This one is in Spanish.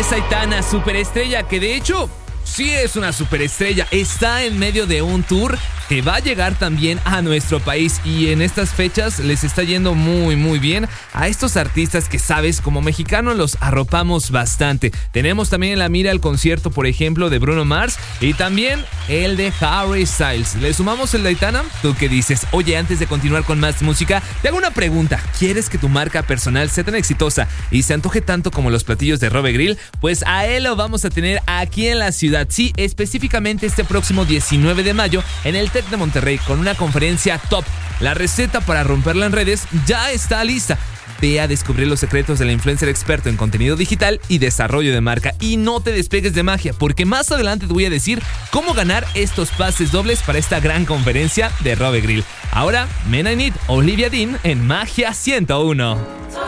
es Aitana, superestrella, que de hecho sí es una superestrella. Está en medio de un tour que va a llegar también a nuestro país, y en estas fechas les está yendo muy bien a estos artistas que, sabes, como mexicanos los arropamos bastante. Tenemos también en la mira el concierto, por ejemplo, de Bruno Mars y también el de Harry Styles. ¿Le sumamos el de Aitana? ¿Tú qué dices? Oye, antes de continuar con más música, te hago una pregunta. ¿Quieres que tu marca personal sea tan exitosa y se antoje tanto como los platillos de Robe Grill? Pues a él lo vamos a tener aquí en la ciudad. Sí, específicamente este próximo 19 de mayo en el TEC de Monterrey, con una conferencia top. La receta para romperla en redes ya está lista. Ve a descubrir los secretos del influencer experto en contenido digital y desarrollo de marca. Y no te despegues de magia, porque más adelante te voy a decir cómo ganar estos pases dobles para esta gran conferencia de Robe Grill. Ahora, Men I Need, Olivia Dean en Magia 101.